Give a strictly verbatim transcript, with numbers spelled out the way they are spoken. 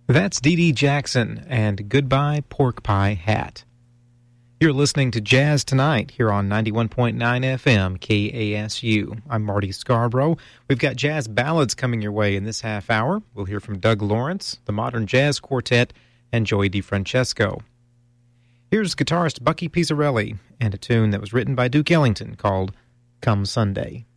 That's Dee Dee Jackson and Goodbye Pork Pie Hat. You're listening to Jazz Tonight here on ninety-one point nine F M K A S U. I'm Marty Scarborough. We've got jazz ballads coming your way in this half hour. We'll hear from Doug Lawrence, the Modern Jazz Quartet, and Joey DeFrancesco. Here's guitarist Bucky Pizzarelli and a tune that was written by Duke Ellington called Come Sunday.